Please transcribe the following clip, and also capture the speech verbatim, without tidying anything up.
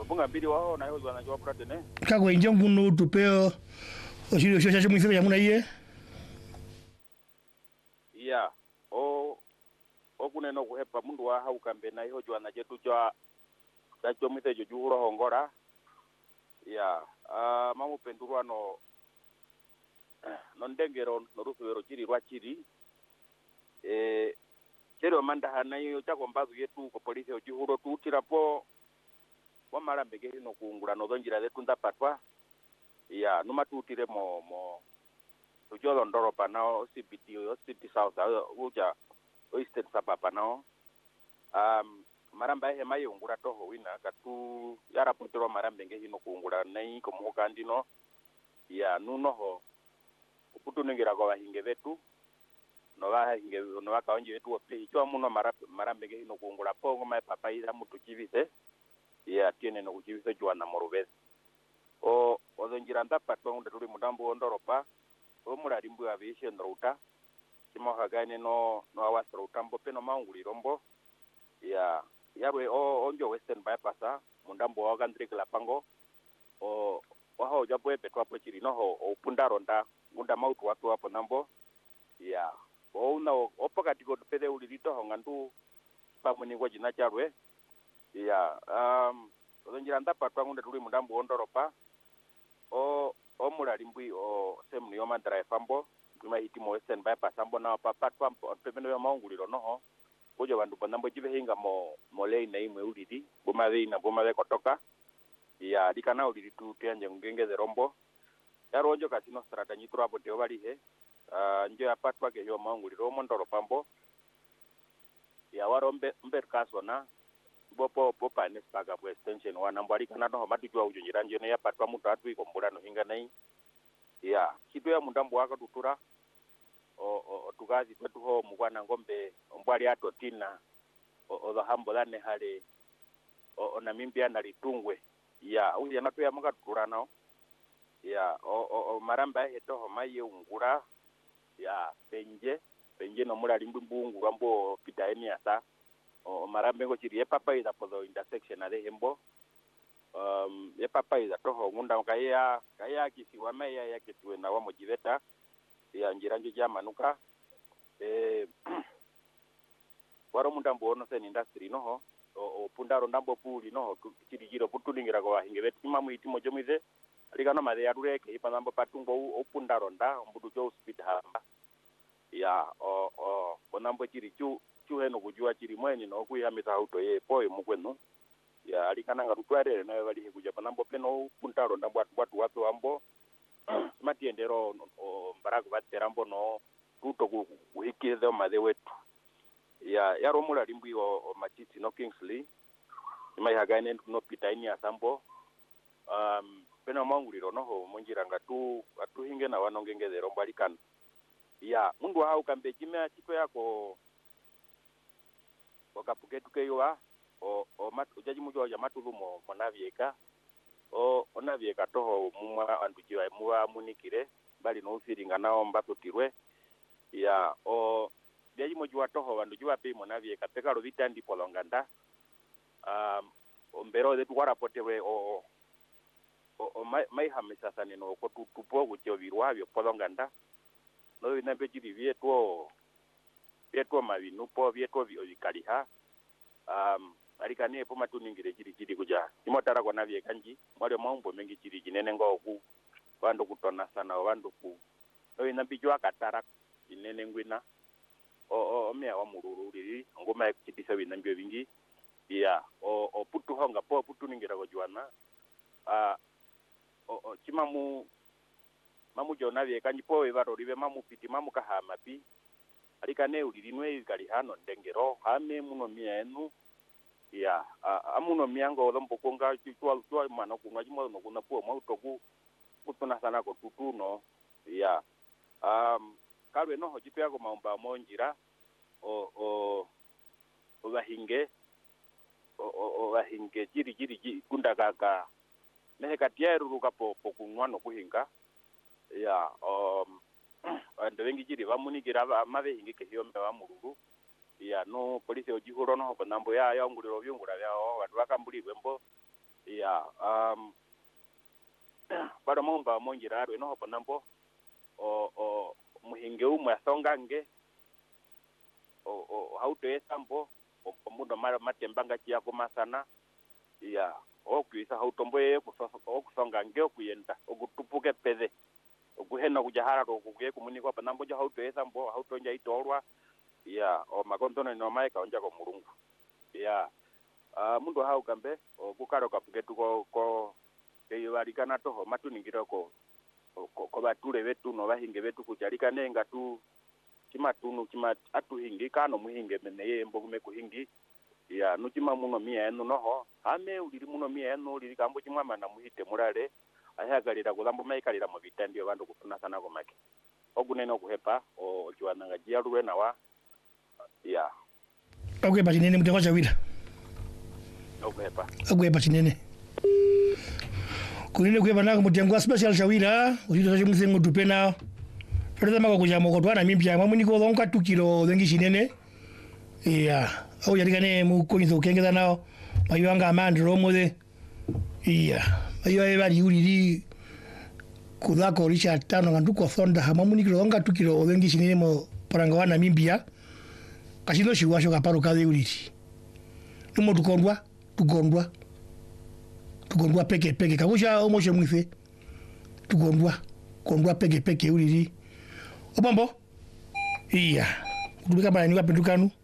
bunga mbili wao na hiyo wanajua prate ne kako inje ngunu tupeo oshirio shosha chimwe ya muna iye ya o o kuneno kuhepa mundu wa haukambe na hiyo jwana jetu jwa dacho mite jo juhuro hongora ya uh, mamu pendurwa no no ndengero no rufero chiri rwa chiri eh chero manda hana yo chako mbazu yetu ko polisi ojuhuro tutirapo wamala mbege no kungula no donjira zetu ndapatwa ya numa tutire mo mo tujolo ndoro panao C B D o City South uja Eastern Sabapa nao um maramba he mayungura toho wina katu yara putiro marambe nge hino kungula nei ko muhokandi no ya nuno ho uputunengira kwa hinge vetu no wa hinge no wa kaonje vetu ope cho muno marambe nge hino kungula pongo mai papa ida mutu kivise ya tiene no kivise jwana morubes o odonjira ndapatwa unda tuli mudambo ondoropa o mulali mbu aviation router kimo hagane no no awasro router mbo peno maunguli rombo ya yarwe o onjo western bypassa mundambo wa gandrik la pango o wa ho jabwe betwa pochiri no ho opunda ronda ngunda mautu watu hapo nambo ya o una opakati ko pede ulilito ho ngandu pamuni ngo jina charwe ya um onjira ndapatwa ngunda tuli mundambo ondoropa o o mulali mbui o semni yo mandra fambo kuma hitimo western bypass ambo na papa twampo pemeno yo maunguliro noho ojo bandu banambo jibe hinga mo molei na imwe ulidi boma veina boma ve kotoka ya dikana ulidi tu tianje ngenge de rombo ya rojo kasino strata nyitro apo te obali he uh, njo apatwa ke yo maunguliro mondoro pambo ya warombe mber kasona bopo popa ne spaga po extension wana mbali kana no matujwa ujunjira nje ne yapatwa mutu atu ikombula no hinga nei ya kitu ya mundambo waka tutura o o tugazi kwetu ho mugwana ngombe mbali ato tina o, o the humble ane hale o, o na mimbia na litungwe ya uya natu ya mga tutura nao ya o, o, o maramba heto ho maye ungura ya penje penje no mula limbumbu ungura mbo pita eni asa o marambe ngo chiri epapa ida podo intersection ade hembo um epapa ida toho ngunda kaya kaya kisiwa meya ya kitwe na wamo jiveta ya njiranje jamanuka eh waro mundambo ono sen industry noho o, o pundaro ndambo puli noho chirigiro putulingira kwa hinge vetu mamu itimo jomize alikano made yarureke ipandambo patungo o pundaro nda mbudu jo speed hamba ya o o bonambo chiri chu chu heno kujua chiri mweni no kuyamitha auto ye poe mukwenu ya alikana ngarutware na bali kuja panambo peno puntaro ndambo watu watu ambo matiendero o mbaragu baterambo no ruto kuhikire made wetu ya yaromula limbi o matiti no Kingsley mai hagane no pitaini asambo um peno manguliro no ho monjiranga tu atu hinge na wanongengezero mbalikana ya mundu hau kambe kimya chiko yako wakapuketu keyoa o o mat ujaji mujo ya matulumo monavieka o onavieka toho mumwa andujiwa muwa munikire bali no firinga nao mbato tirwe ya o byaji mujo toho wandujiwa pe monavieka peka ro vitandi polonganda um ombero de tuwara potewe o o, o mai, mai hamisa sane no ko tupo gucho virwa byo polonganda no ina bejiri vieto vieto mavinu po vieto vikaliha um alikane po matuningire jiri jiri kuja imotara kona vie kanji mwale maumbo mengi jiri jinene ngoku bandu kutona sana bandu ku no ina bijwa katara jinene ngwina o o mea wa mururu lili ngoma ekitisa bina mbyo bingi ya o o putu honga po putu ningira kujwana a o o chimamu mamu jona vie kanji po we baro ribe mamu piti mamu kahama pi alikane ulilinwe kali hano ndengero hame muno mienu ya amuno miango lombo konga chitwa twa mano kunga jimo no kuna po mo toku kutuna sana ko tutuno ya um kalwe no hojitu yako maomba monjira o o o bahinge o o bahinge jiri jiri kunda kaka nehe katieru ruka po pokunwa no kuhinga ya um ando wengi jiri bamunigira amave hinge ke hiyo mba mururu ya no polisi ojihuro no ko nambo ya ya nguliro byungura byao watu bakambulirwe mbo ya ya um bado momba monjiraro ino hopo nambo o o muhinge umwe asongange o o hauto esambo o mundo mara matembanga chia kumasana ya o kuisa hauto mboye kusongange okuyenda okutupuke pede okuhena kujahara okuye kumuni kwa nambo jo hauto esambo hauto nja itorwa ya o makondono no maika onja ko murungu ya uh, mundu haukambe okukaro kapuketu ko ko eyiwalikana toho matuningira ko ko, ko batule betu no bahinge betu kujalikane ngatu kimatunu kimat atuhingi kano muhinge mene yembo kume kuhingi ya nukima muno mia enu noho ame uliri muno mia enu uliri kambo chimwama na muhite murale ayagalira kulambo maikalira mu bitandio bandu kufuna sana ko make ogunene okuhepa o jwananga jialwe nawa ya okay batinene mutengo chawira okuhepa okay batinene kunene kuhepa nako mutengo special chawira ulito chimusengo tupena Fere mako kujamo ko twana mimpya mamuni ko donka tukiro dengi shinene iya au yalikane mu koinzo kengeza nao mayanga amandro mode iya ayo ebali uliri kudako richa tano nganduko thonda mamuni ko donka tukiro dengi shinene mo paranga wana mimpya kasino shiwasho kaparo kade uliri tumo tukondwa tukondwa tukondwa peke peke kabusha omoshe mwife tukondwa kondwa peke peke uliri Obambo iya kudubika bana ni wapendukanu